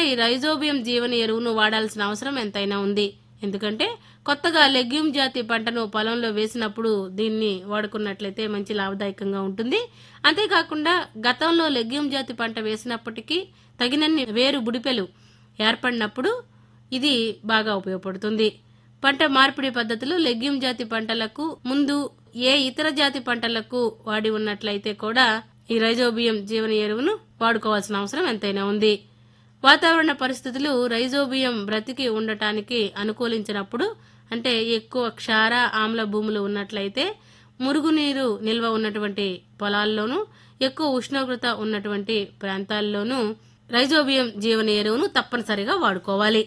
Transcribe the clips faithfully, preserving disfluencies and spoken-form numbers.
ఈ రైజోబియం జీవన ఎరువును వాడాల్సిన అవసరం ఎంతైనా ఉంది. ఎందుకంటే కొత్తగా లెగ్యూమ్ జాతి పంటను పొలంలో వేసినప్పుడు దీన్ని వాడుకున్నట్లయితే మంచి లాభదాయకంగా ఉంటుంది. అంతేకాకుండా గతంలో లెగ్యూమ్ జాతి పంట వేసినప్పటికీ తగినన్ని వేరు బుడిపెలు ఏర్పడినప్పుడు ఇది బాగా ఉపయోగపడుతుంది. పంట మార్పిడి పద్ధతులు లెగ్యూమ్ జాతి పంటలకు ముందు ఏ ఇతర జాతి పంటలకు వాడి ఉన్నట్లయితే కూడా ఈ రైజోబియం జీవన ఎరువును వాడుకోవాల్సిన అవసరం ఎంతైనా ఉంది. వాతావరణ పరిస్థితులు రైజోబియం బ్రతికి ఉండటానికి అనుకూలించినప్పుడు, అంటే ఎక్కువ క్షార ఆమ్ల భూములు ఉన్నట్లయితే, మురుగునీరు నిల్వ ఉన్నటువంటి పొలాల్లోనూ, ఎక్కువ ఉష్ణోగ్రత ఉన్నటువంటి ప్రాంతాల్లోనూ రైజోబియం జీవన ఎరువును తప్పనిసరిగా వాడుకోవాలి.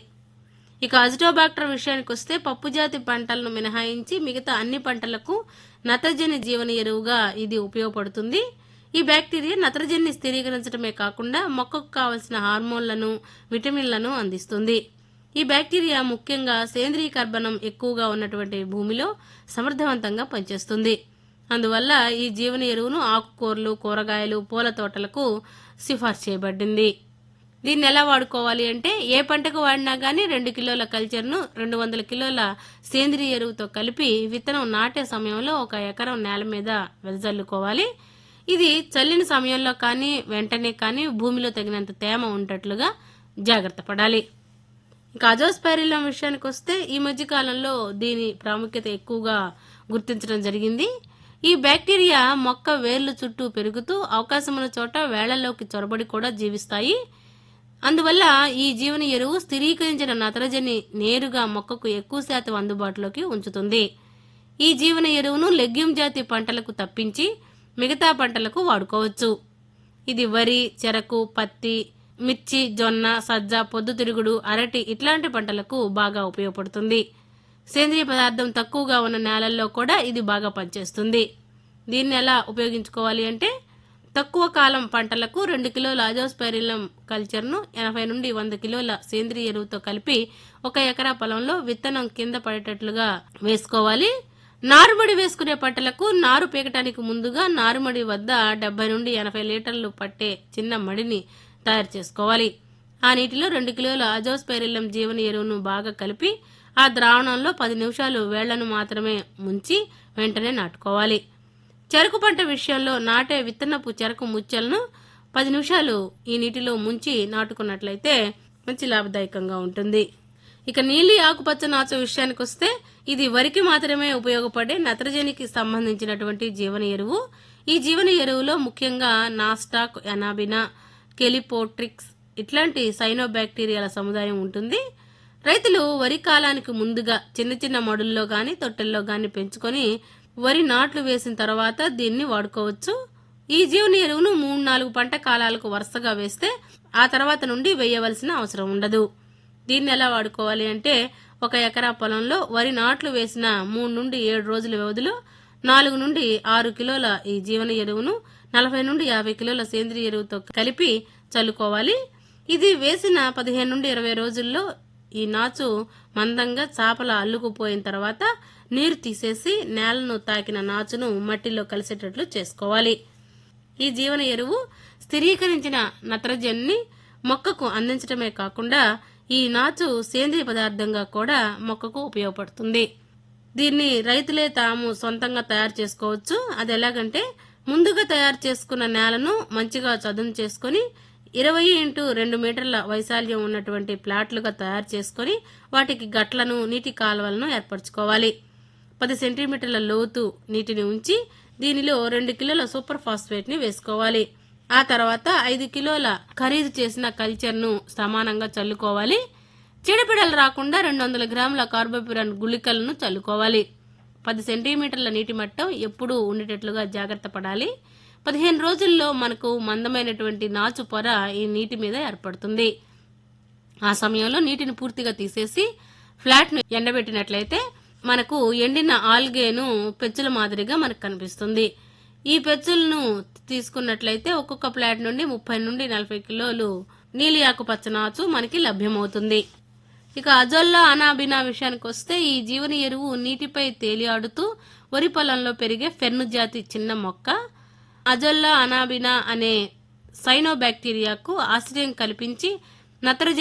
ఇక అజిటోబాక్టర్ విషయానికి వస్తే పప్పు జాతి పంటలను మినహాయించి మిగతా అన్ని పంటలకు నత్రజని జీవన ఎరువుగా ఇది ఉపయోగపడుతుంది. ఈ బ్యాక్టీరియా నత్రజనిని స్థిరీకరించడమే కాకుండా మొక్కకు కావలసిన హార్మోన్లను, విటమిన్లను అందిస్తుంది. ఈ బ్యాక్టీరియా ముఖ్యంగా సేంద్రీయ కర్బనం ఎక్కువగా ఉన్నటువంటి భూమిలో సమర్థవంతంగా పనిచేస్తుంది. అందువల్ల ఈ జీవన ఎరువును ఆకుకూరలు, కూరగాయలు, పూల తోటలకు సిఫార్సు చేయబడింది. దీన్ని ఎలా వాడుకోవాలి అంటే, ఏ పంటకు వాడినా గానీ రెండు కిలోల కల్చర్ను రెండు వందల కిలోల సేంద్రీయ ఎరువుతో కలిపి విత్తనం నాటే సమయంలో ఒక ఎకరం నేల మీద వెదజల్లుకోవాలి. ఇది చల్లిన సమయంలో కానీ వెంటనే కానీ భూమిలో తగినంత తేమ ఉండేట్లుగా జాగ్రత్త పడాలి. ఇక అజోస్పైరిల్లం విషయానికి వస్తే ఈ మధ్య కాలంలో దీని ప్రాముఖ్యత ఎక్కువగా గుర్తించడం జరిగింది. ఈ బ్యాక్టీరియా మొక్క వేర్లు చుట్టూ పెరుగుతూ అవకాశమున్న చోట వేళ్లలోకి చొరబడి కూడా జీవిస్తాయి. అందువల్ల ఈ జీవన ఎరువు స్థిరీకరించిన నత్రజని నేరుగా మొక్కకు ఎక్కువ శాతం అందుబాటులోకి ఉంచుతుంది. ఈ జీవన ఎరువును లెగ్యూమ్ జాతి పంటలకు తప్పించి మిగతా పంటలకు వాడుకోవచ్చు. ఇది వరి, చెరకు, పత్తి, మిర్చి, జొన్న, సజ్జ, పొద్దుతిరుగుడు, అరటి ఇట్లాంటి పంటలకు బాగా ఉపయోగపడుతుంది. సేంద్రియ పదార్థం తక్కువగా ఉన్న నేలల్లో కూడా ఇది బాగా పనిచేస్తుంది. దీన్ని ఎలా ఉపయోగించుకోవాలి అంటే, తక్కువ కాలం పంటలకు రెండు కిలోల అజోస్పైరిల్లం కల్చర్ను ఎనభై నుండి వంద కిలోల సేంద్రియ ఎరువుతో కలిపి ఒక ఎకరా పొలంలో విత్తనం కింద పడేటట్లుగా వేసుకోవాలి. నారుమడి వేసుకునే పంటలకు నారు పీకటానికి ముందుగా నారుమడి వద్ద డెబ్బై నుండి ఎనభై లీటర్లు పట్టే చిన్న మడిని తయారు చేసుకోవాలి. ఆ నీటిలో రెండు కిలోల అజోస్పైరిల్లం జీవన ఎరువును బాగా కలిపి ఆ ద్రావణంలో పది నిమిషాలు వేళ్లను మాత్రమే ముంచి వెంటనే నాటుకోవాలి. చెరకు పంట విషయంలో నాటే విత్తనపు చెరకు ముచ్చెలను పది నిమిషాలు ఈ నీటిలో ముంచి నాటుకున్నట్లయితే మంచి లాభదాయకంగా ఉంటుంది. ఇక నీలి ఆకుపచ్చ నాచు విషయానికి వస్తే ఇది వరికి మాత్రమే ఉపయోగపడే నత్రజనికి సంబంధించినటువంటి జీవన ఎరువు. ఈ జీవన ఎరువులో ముఖ్యంగా నాస్టాక్, ఎనాబినా, కెలిపోట్రిక్స్ ఇట్లాంటి సైనోబాక్టీరియాల సముదాయం ఉంటుంది. రైతులు వరి కాలానికి ముందుగా చిన్న చిన్న మడుల్లో గాని తొట్టెల్లో గాని పెంచుకొని వరి నాట్లు వేసిన తర్వాత దీన్ని వాడుకోవచ్చు. ఈ జీవన ఎరువును మూడు నాలుగు పంట కాలాలకు వరుసగా వేస్తే ఆ తర్వాత నుండి వేయవలసిన అవసరం ఉండదు. దీన్ని ఎలా వాడుకోవాలి అంటే, ఒక ఎకరా పొలంలో వరి నాట్లు వేసిన మూడు నుండి ఏడు రోజుల వ్యవధిలో నాలుగు నుండి ఆరు కిలోల ఈ జీవన ఎరువును నలభై నుండి యాభై కిలోల సేంద్రియ ఎరువుతో కలిపి చల్లుకోవాలి. ఇది వేసిన పదిహేను నుండి ఇరవై రోజుల్లో ఈ నాచు మందంగా చాపల అల్లుకుపోయిన తర్వాత నీరు తీసేసి నేలను తాకిన నాచును మట్టిలో కలిసేటట్లు చేసుకోవాలి. ఈ జీవన ఎరువు స్థిరీకరించిన నత్రజనిని మొక్కకు అందించడమే కాకుండా ఈ నాచు సేంద్రియ పదార్థంగా కూడా మొక్కకు ఉపయోగపడుతుంది. దీన్ని రైతులే తాము సొంతంగా తయారు చేసుకోవచ్చు. అది ఎలాగంటే, ముందుగా తయారు చేసుకున్న నేలను మంచిగా చదును చేసుకుని ఇరవై ఇంటూ రెండు మీటర్ల వైశాల్యం ఉన్నటువంటి ప్లాట్లుగా తయారు చేసుకుని వాటికి గట్లను, నీటి కాలువలను ఏర్పరచుకోవాలి. పది సెంటీమీటర్ల లోతు నీటిని ఉంచి దీనిలో రెండు కిలోల సూపర్ ఫాస్ఫేట్ ని వేసుకోవాలి. ఆ తర్వాత ఐదు కిలోల ఖరీదు చేసిన కల్చర్ ను సమానంగా చల్లుకోవాలి. చీడపీడలు రాకుండా రెండు వందల గ్రాముల కార్బోపిరాన్ గుళికలను చల్లుకోవాలి. పది సెంటీమీటర్ల నీటి మట్టం ఎప్పుడూ ఉండేటట్లుగా జాగ్రత్త పడాలి. పదిహేను రోజుల్లో మనకు మందమైనటువంటి నాచు పొర ఈ నీటి మీద ఏర్పడుతుంది. ఆ సమయంలో నీటిని పూర్తిగా తీసేసి ఫ్లాట్ ను ఎండబెట్టినట్లయితే మనకు ఎండిన ఆల్గేను పెచ్చుల మాదిరిగా మనకు కనిపిస్తుంది. ఈ పెచ్చులను తీసుకున్నట్లయితే ఒక్కొక్క ప్లాట్ నుండి ముప్పై నుండి నలభై కిలోలు నీలి ఆకుపచ్చ నాచు మనకి లభ్యమవుతుంది. ఇక అజొల్లా అనాబినా విషయానికి వస్తే ఈ జీవన ఎరువు నీటిపై తేలియాడుతూ వరి పొలంలో పెరిగే ఫెర్ను జాతి చిన్న మొక్క. అజొల్లా అనాబినా అనే సైనోబాక్టీరియాకు ఆశ్రయం కల్పించి నత్రజని